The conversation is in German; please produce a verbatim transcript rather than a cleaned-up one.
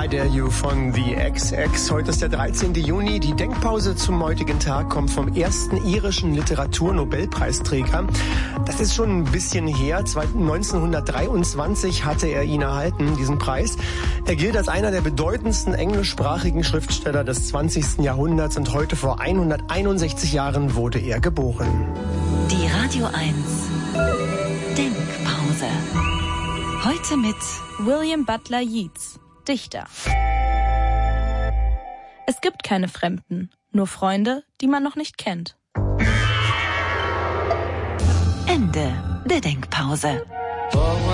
I Dare You von The X X. Heute ist der dreizehnten Juni. Die Denkpause zum heutigen Tag kommt vom ersten irischen Literaturnobelpreisträger. Das ist schon ein bisschen her. neunzehnhundertdreiundzwanzig hatte er ihn erhalten, diesen Preis. Er gilt als einer der bedeutendsten englischsprachigen Schriftsteller des zwanzigsten Jahrhunderts und heute vor hunderteinundsechzig Jahren wurde er geboren. Die Radio eins Denkpause. Heute mit William Butler Yeats, Dichter. Es gibt keine Fremden, nur Freunde, die man noch nicht kennt. Ende der Denkpause.